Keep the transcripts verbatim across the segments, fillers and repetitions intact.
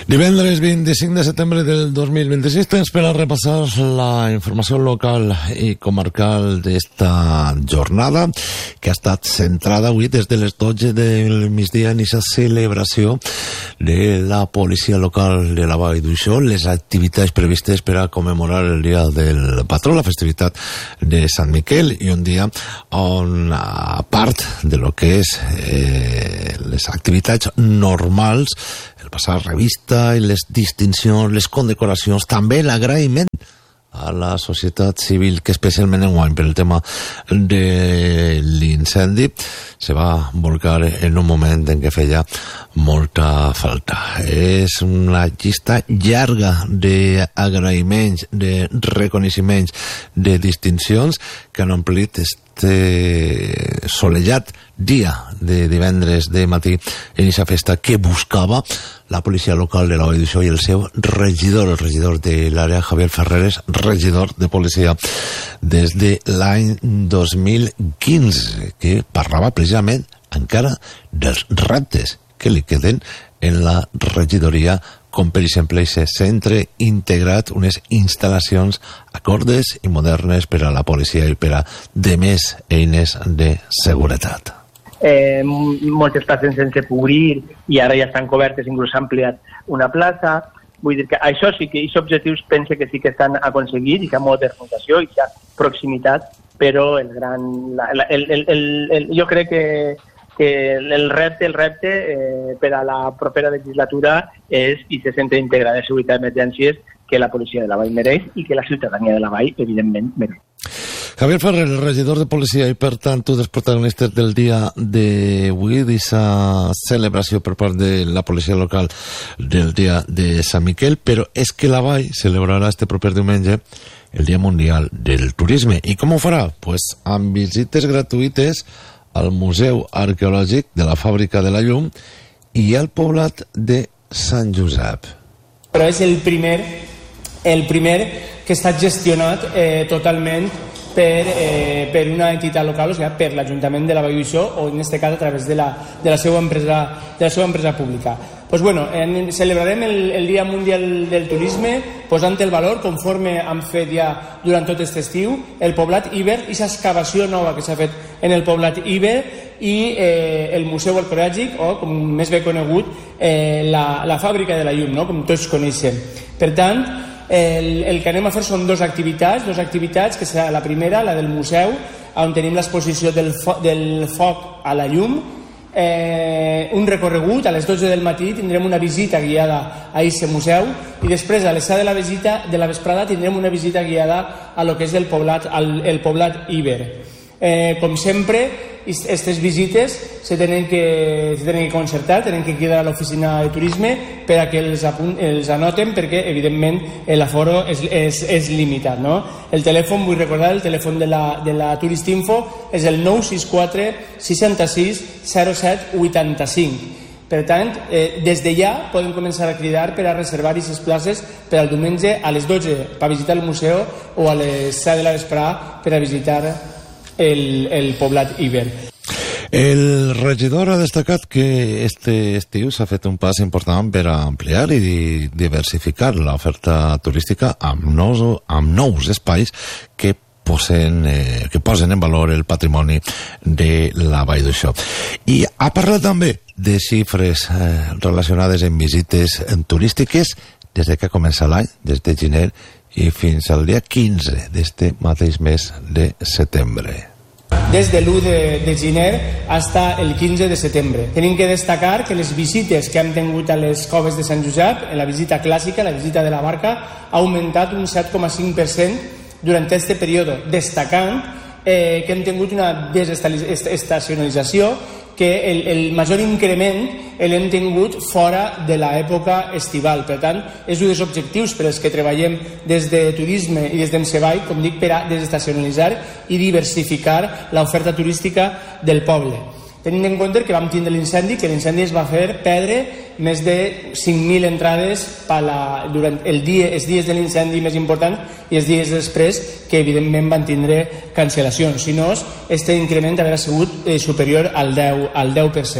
Divendres vint-i-cinc de setembre del dos mil vint-i-sis, temps per a repassar la informació local i comarcal d'esta jornada, que ha estat centrada avui des de les dotze del migdia en aquesta celebració de la policia local de la Vall d'Uixó, les activitats previstes per a commemorar el dia del patró, la festivitat de Sant Miquel, i un dia on, a part de lo que és eh, les activitats normals, el passar revista i les distincions, les condecoracions, també l'agraïment a la societat civil, que especialment enguany per el tema de l'incendi se va volcar en un moment en què feia molta falta. És una llista llarga d'agraïments, de reconeixements, de distincions que han omplit este solellat dia de divendres de matí en aquesta festa que buscava la policia local de la Vall d'Uixó i el seu regidor, el regidor de l'àrea, Javier Ferreres, regidor de policia des de l'any dos mil quinze, que parlava precisament encara dels reptes que li queden en la regidoria, com per exemple aquest centre integrat, unes instal·lacions acordes i modernes per a la policia i per a de més eines de seguretat. Eh, moltes places sense cobrir i ara ja estan cobertes, inclús s'ha ampliat una plaça. Vull dir que això sí que, aquests objectius pense que sí que estan aconseguits, i que hi ha modernització i hi ha proximitat, però el gran, la, la, el, el, el, el, jo crec que que el repte, el repte eh, per a la propera legislatura és i se centre integrat de seguretat d'emergències que la policia de la Vall mereix i que la ciutadania de la Vall, evidentment, mereix. Javier Ferrer, el regidor de policia i, per tant, un dels protagonistes del dia d'avui, d'aquesta celebració per part de la policia local del dia de Sant Miquel, però és que la Vall celebrarà este proper diumenge el Dia Mundial del Turisme. I com ho farà? Pues amb visites gratuïtes al Museu Arqueològic de la Fàbrica de la Llum i al poblat de Sant Josep. Però és el primer, el primer que està gestionat eh, totalment per, eh, per una entitat local, o sigui, per l'Ajuntament de la Vall d'Uixó, o en aquest cas a través de la, de la seva empresa, de la seva empresa pública. Pues bueno, en, celebrarem el, el Dia Mundial del Turisme posant el valor, conforme hem fet ja durant tot aquest estiu, el poblat Iber, i l'excavació nova que s'ha fet en el poblat Iber, i eh, el Museu Arqueològic, o com més bé conegut, eh, la, la Fàbrica de la Llum, no? Com tots coneixem. Per tant, el, el que anem a fer són dues activitats, dues activitats, que serà la primera, la del museu, on tenim l'exposició del, fo del foc a la llum, Eh, un recorregut. A les dotze del matí tindrem una visita guiada a aquest museu, i després a les set de la visita de la vesprada tindrem una visita guiada a lo que és el poblat, al, el poblat Iber. Eh, com sempre, aquestes visites se tenen que, se tenen que concertar, tenen que quedar a l'oficina de turisme per a que els, els anoten, perquè evidentment l'aforo és, és, és limitat, no? El telèfon, vull recordar, el telèfon de la, de la Turistinfo és el nou sis quatre sis sis zero set vuit cinc. Per tant, eh, des de ja poden començar a cridar per a reservar aquestes places per al diumenge a les dotze per a visitar el museu, o a les set de la vesprada per a visitar el, el poblat Iber. El regidor ha destacat que este estiu s'ha fet un pas important per a ampliar i diversificar l'oferta turística amb nous, amb nous espais que posen, eh, que posen en valor el patrimoni de la Vall d'Uixó. I ha parlat també de xifres eh, relacionades amb visites turístiques des de que comença l'any, des de gener i fins al dia quinze d'este mateix mes de setembre. Des de l'u de, de gener fins el quinze de setembre. Tenim que destacar que les visites que hem tingut a les coves de Sant Josep, en la visita clàssica, la visita de la barca, ha augmentat un set coma cinc per cent durant aquest període, destacant eh, que hem tingut una desestacionalització, que el, el major increment l'hem tingut fora de l'època estival. Per tant, és un dels objectius per als que treballem des de turisme i des d'Emseball, com dic, per a desestacionalitzar i diversificar l'oferta turística del poble. Tenint en compte que vam tindre l'incendi, que l'incendi es va fer perdre més de cinc mil entrades per la, durant el dia, els dies de l'incendi més important i els dies després, que evidentment van tindre cancel·lacions. Si no, aquest increment hauria sigut eh, superior al deu per cent.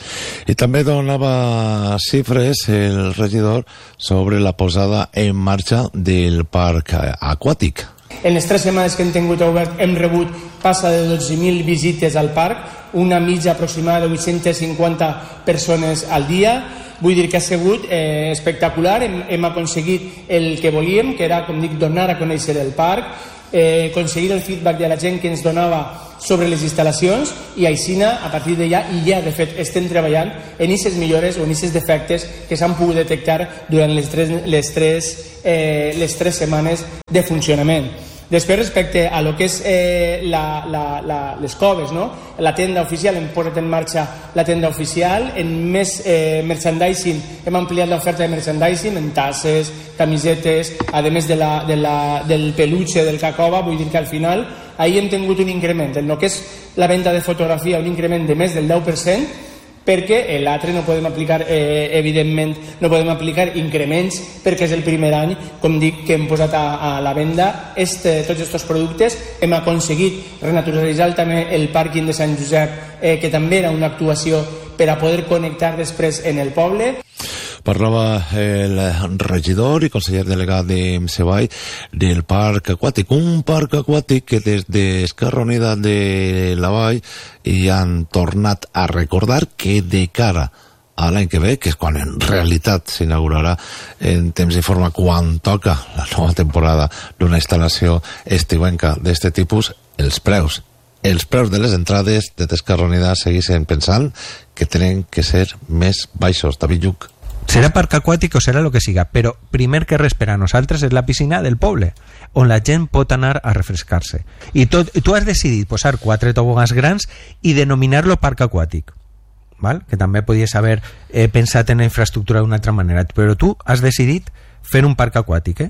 I també donava xifres el regidor sobre la posada en marxa del parc aquàtic. En les tres setmanes que hem tingut obert hem rebut passa de dotze mil visites al parc, una mitja aproximada de vuit-centes cinquanta persones al dia. Vull dir que ha sigut eh, espectacular, hem, hem aconseguit el que volíem, que era, com dic, donar a conèixer el parc, eh, aconseguir el feedback de la gent que ens donava sobre les instal·lacions i així, a partir d'allà, i ja de fet estem treballant en aquestes millores o en aquests defectes que s'han pogut detectar durant les tres, les tres, eh, les tres setmanes de funcionament. Després, respecte a lo que és eh, la, la, la, les coves, no? La tenda oficial, hem posat en marxa la tenda oficial, en més eh, merchandising, hem ampliat l'oferta de merchandising en tasses, camisetes, a més de la, de la, del peluche del Cacova. Vull dir que al final ahir hem tingut un increment en el que és la venda de fotografia, un increment de més del deu per cent, perquè l'altre no podem aplicar, eh, evidentment, no podem aplicar increments perquè és el primer any, com dic, que hem posat a, a la venda este, tots aquests productes. Hem aconseguit renaturalitzar també el pàrquing de Sant Josep, eh, que també era una actuació per a poder connectar després en el poble. Parlava el regidor i conseller delegat de Msevall del parc aquàtic, un parc aquàtic que des d'Esquerra Unida de la Vall hi han tornat a recordar que de cara a l'any que ve, que és quan en realitat s'inaugurarà en temps i forma quan toca la nova temporada d'una instal·lació estiuenca d'este tipus, els preus els preus de les entrades de Esquerra Unida segueixen pensant que tenen que ser més baixos. David Lluc. Serà parc aquàtic o serà el que siga, però primer que res per a nosaltres és la piscina del poble, on la gent pot anar a refrescar-se. I tot, tu has decidit posar quatre tobogans grans i denominar-lo parc aquàtic, val? Que també podies haver eh, pensat en la infraestructura d'una altra manera, però tu has decidit fer un parc aquàtic, eh?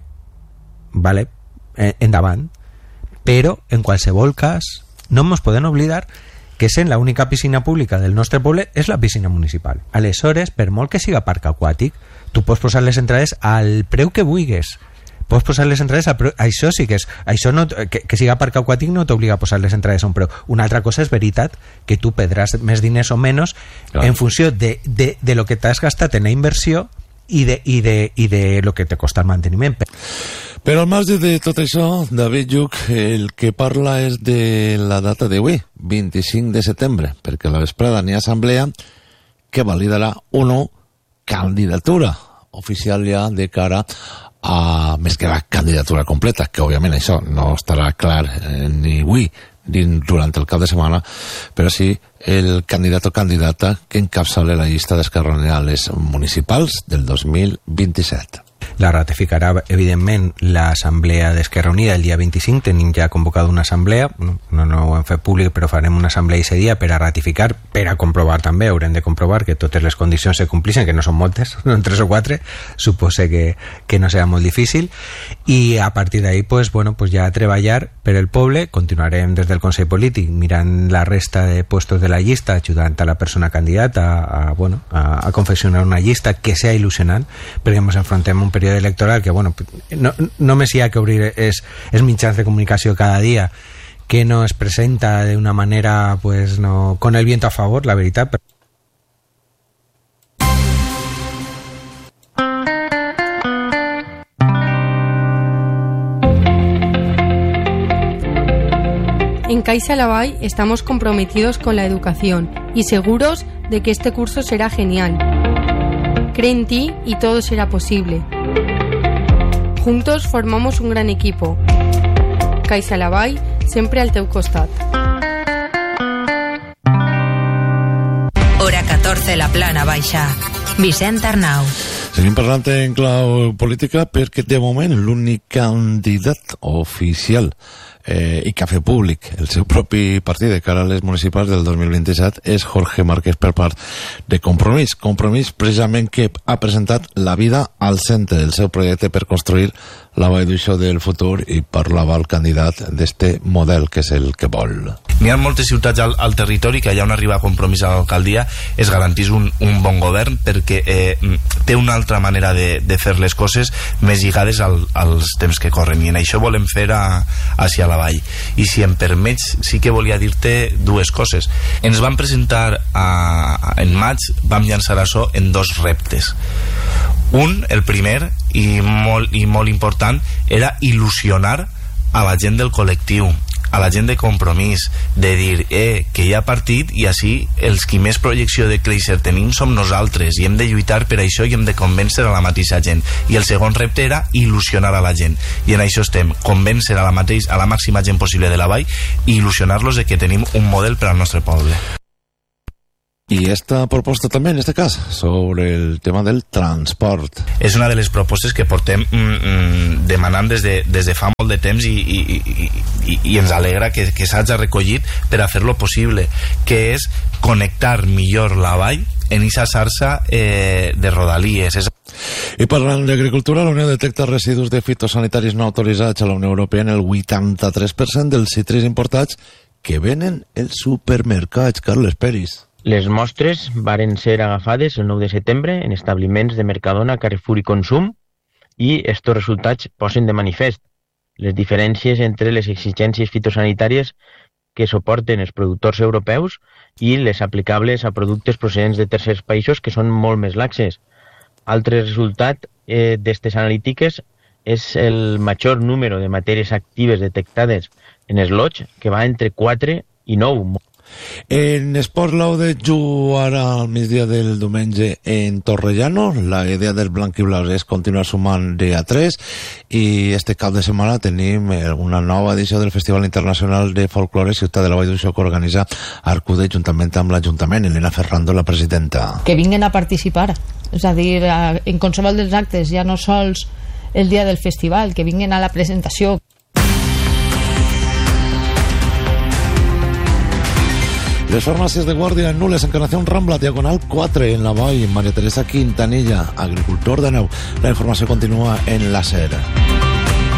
Vale, eh, endavant. Però, en qualsevol cas, no ens podem oblidar que sent l'única piscina pública del nostre poble és la piscina municipal. Aleshores, per molt que siga parc aquàtic, tu pots posar les entrades al preu que vulguis. Pots posar les entrades al preu... Això sí que és... Això no, que, que siga parc aquàtic no t'obliga a posar les entrades a un preu. Una altra cosa és veritat que tu perdràs més diners o menys, claro, en funció de, de, de lo que t'has gastat en la inversió i de, i de, i de lo que te costa el manteniment. Però al marge de tot això, David Lluc, el que parla és de la data d'avui, vint-i-cinc de setembre, perquè a la vesprada n'hi ha assemblea que validarà o no candidatura oficial ja de cara a, més que la candidatura completa, que òbviament això no estarà clar eh, ni avui ni durant el cap de setmana, però sí el candidat o candidata que encapçala la llista d'Esquerra Unida a les municipals del dos mil vint-i-set. La ratificarà, evidentment, l'Assemblea d'Esquerra Unida el dia vint-i-cinc. Tenim ja convocada una assemblea, no, no, no ho hem fet públic, però farem una assemblea aquest dia per a ratificar, per a comprovar també, haurem de comprovar que totes les condicions se complixen, que no són moltes, són tres o quatre, supose que, que no serà molt difícil, i a partir d'ahí, pues, bueno, pues ja treballar per el poble. Continuarem des del Consell Polític mirant la resta de puestos de la llista, ajudant a la persona candidata a, a, bueno, a, a confeccionar una llista que sea il·lusionant, perquè ens enfrontem a un període electoral que, bueno, no, només hi ha que obrir els, els mitjans de comunicació cada dia, que no es presenta de una manera, pues, no, con el viento a favor, la veritat. En Caixa Laval estamos comprometidos con la educación y seguros de que este curso será genial. Cree en ti y todo será posible. Juntos formamos un gran equipo. Caixa Laval, sempre al teu costat. Hora catorze, la Plana Baixa. Vicent Arnau. Seguim parlant en clau política perquè de moment l'únic candidat oficial eh, i que ha fet públic el seu propi partit de cara a les municipals del dos mil vint-i-set és Jorge Márquez per part de Compromís. Compromís precisament que ha presentat la vida al centre del seu projecte per construir la Vall d'Uixó del futur i parlava el candidat d'este model que és el que vol. N'hi ha moltes ciutats al, al territori que allà on arriba Compromís a l'alcaldia es garantís un, un bon govern perquè eh, té una altra manera de, de fer les coses més lligades al, als temps que corren i en això volem fer a, a, a la vall. I si em permets, sí que volia dir-te dues coses. Ens vam presentar a, a, en maig, vam llançar això en dos reptes. Un, el primer, i molt, i molt important, era il·lusionar a la gent del col·lectiu, a la gent de Compromís, de dir eh, que hi ha partit i així els qui més projecció de créixer tenim som nosaltres i hem de lluitar per això i hem de convèncer a la mateixa gent. I el segon repte era il·lusionar a la gent, i en això estem, convèncer a la, mateix, a la màxima gent possible de la vall i il·lusionar-los de que tenim un model per al nostre poble. Y esta propuesta también, en este caso, sobre el tema del transport. És una de les propostes que portem mm, mm, demanant des de, des de fa molt de temps i, i, i, i, i ens alegra que, que s'hagi recollit per a fer-lo possible, que és connectar millor la vall en aquesta xarxa eh, de rodalies. És... I parlant d'agricultura, la Unió detecta residus de fitosanitaris no autoritzats a la Unió Europea en el vuitanta-tres per cent dels cítrics importats que venen els supermercats. Carles Peris. Les mostres varen ser agafades el nou de setembre en establiments de Mercadona, Carrefour i Consum i estos resultats posen de manifest les diferències entre les exigències fitosanitàries que suporten els productors europeus i les aplicables a productes procedents de tercers països que són molt més laxes. Altre resultat eh, d'aquestes analítiques és el major número de matèries actives detectades en els lots, que va entre quatre i nou. En Esports Laude jugarà al migdia del diumenge en Torrellano. La idea dels blanquiblaus és continuar sumant de a tres i este cap de setmana tenim una nova edició del Festival Internacional de Folklore Ciutat de la Vall d'Uixó que organitza Arcude juntament amb l'Ajuntament. Elena Ferrando, la presidenta. Que vinguen a participar, és a dir, en qualsevol dels actes, ja no sols el dia del festival, que vinguen a la presentació. Les farmàcies de Guàrdia Nules, Encarnación Rambla, Diagonal quatre en la Vall. María Teresa Quintanilla, agricultor de Neu. La informació continua en la SER.